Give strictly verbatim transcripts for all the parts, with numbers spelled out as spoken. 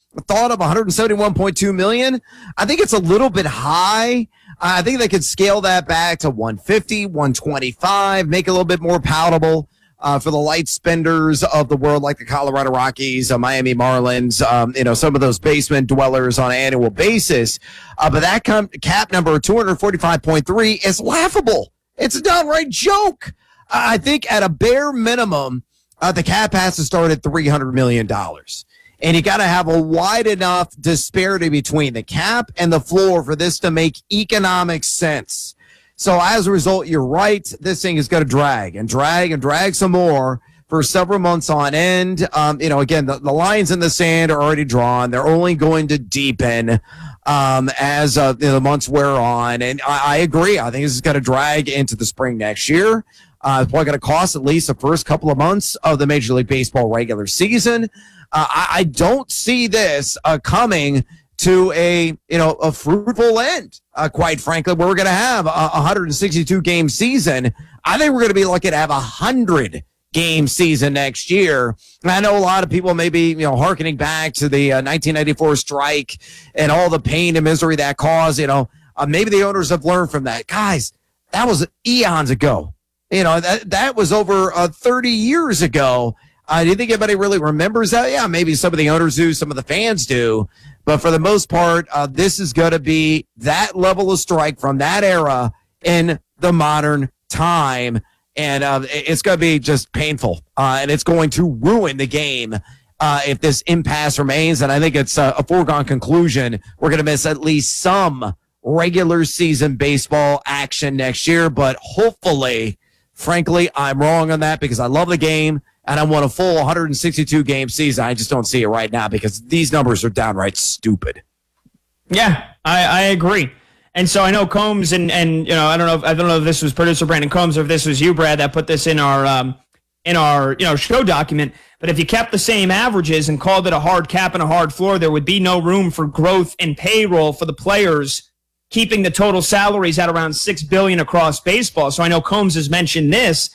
thought of one hundred seventy-one point two million dollars. I think it's a little bit high. I think they could scale that back to one fifty, one twenty-five, make it a little bit more palatable uh, for the light spenders of the world, like the Colorado Rockies, uh, Miami Marlins, um, you know, some of those basement dwellers on an annual basis. Uh, but that com- cap number, two forty-five point three, is laughable. It's a downright joke. Uh, I think at a bare minimum, uh, the cap has to start at three hundred million dollars. And you got to have a wide enough disparity between the cap and the floor for this to make economic sense. So as a result, you're right. This thing is going to drag and drag and drag some more for several months on end. Um, you know, again, the, the lines in the sand are already drawn. They're only going to deepen um, as uh, you know, the months wear on. And I, I agree. I think this is going to drag into the spring next year. Uh, it's probably going to cost at least the first couple of months of the Major League Baseball regular season. Uh, I, I don't see this uh, coming to a you know a fruitful end. Uh, quite frankly, where we're going to have a one hundred sixty-two game season. I think we're going to be lucky to have a hundred game season next year. And I know a lot of people may be you know hearkening back to the uh, nineteen ninety-four strike and all the pain and misery that caused. You know, uh, maybe the owners have learned from that. Guys, that was eons ago. You know that that was over uh, thirty years ago. Uh, do you think anybody really remembers that? Yeah, maybe some of the owners do, some of the fans do. But for the most part, uh, this is going to be that level of strike from that era in the modern time. And uh, it's going to be just painful. Uh, and it's going to ruin the game uh, if this impasse remains. And I think it's a, a foregone conclusion. We're going to miss at least some regular season baseball action next year. But hopefully, frankly, I'm wrong on that because I love the game. And I want a full one hundred sixty-two game season. I just don't see it right now because these numbers are downright stupid. Yeah, I, I agree. And so I know Combs and, and you know I don't know if, I don't know if this was producer Brandon Combs or if this was you, Brad, that put this in our um, in our you know show document. But if you kept the same averages and called it a hard cap and a hard floor, there would be no room for growth in payroll for the players, keeping the total salaries at around six billion dollars across baseball. So I know Combs has mentioned this.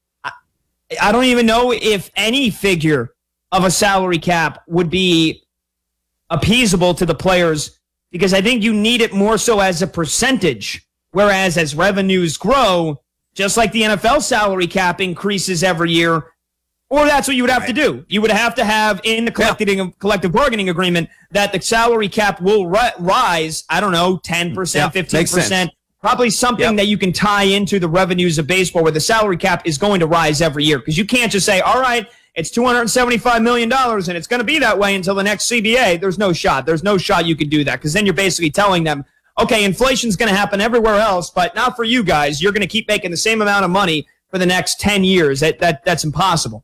I don't even know if any figure of a salary cap would be appeasable to the players because I think you need it more so as a percentage, whereas as revenues grow, just like the N F L salary cap increases every year, or that's what you would have right. to do. You would have to have in the collective, yeah. collective bargaining agreement that the salary cap will ri- rise, I don't know, ten percent, yeah, fifteen percent. Probably something yep. that you can tie into the revenues of baseball where the salary cap is going to rise every year. Because you can't just say, all right, it's two hundred seventy-five million dollars and it's going to be that way until the next C B A. There's no shot. There's no shot you could do that. Because then you're basically telling them, okay, inflation's going to happen everywhere else, but not for you guys. You're going to keep making the same amount of money for the next ten years. That, that That's impossible.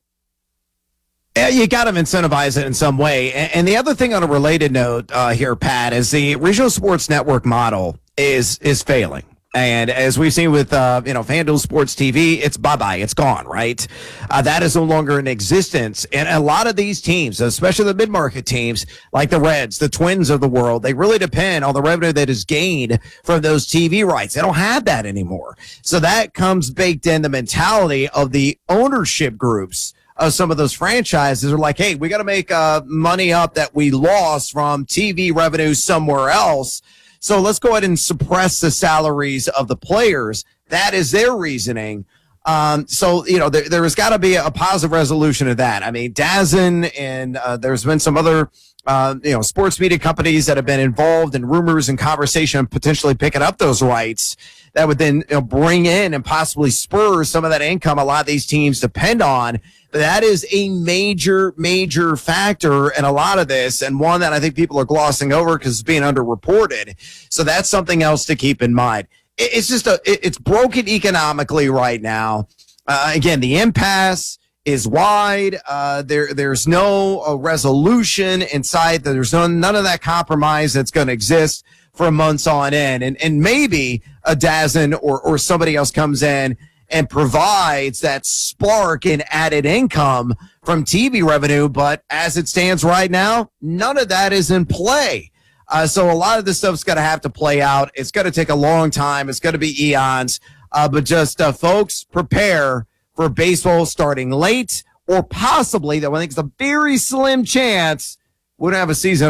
Yeah, you got to incentivize it in some way. And the other thing on a related note uh, here, Pat, is the regional sports network model is is failing. And as we've seen with, uh, you know, FanDuel Sports T V, it's bye-bye. It's gone, right? Uh, that is no longer in existence. And a lot of these teams, especially the mid-market teams, like the Reds, the Twins of the world, they really depend on the revenue that is gained from those T V rights. They don't have that anymore. So that comes baked in the mentality of the ownership groups of some of those franchises are like, hey, we got to make uh, money up that we lost from T V revenue somewhere else. So let's go ahead and suppress the salaries of the players. That is their reasoning. Um, so, you know, there, there has got to be a positive resolution of that. I mean, D A Z N and uh, there's been some other, uh, you know, sports media companies that have been involved in rumors and conversation potentially picking up those rights that would then you know, bring in and possibly spur some of that income a lot of these teams depend on. But that is a major, major factor in a lot of this, and one that I think people are glossing over because it's being underreported. So that's something else to keep in mind. It's just a, it's broken economically right now. Uh, again, the impasse is wide. Uh, there, there's no uh, resolution inside. There's no, none of that compromise that's going to exist for months on end. And, and maybe a D A Z N or, or somebody else comes in and provides that spark in added income from T V revenue. But as it stands right now, none of that is in play. Uh, so a lot of this stuff's going to have to play out. It's going to take a long time. It's going to be eons. Uh, but just, uh, folks, prepare for baseball starting late or possibly, though I think it's a very slim chance, we don't have a season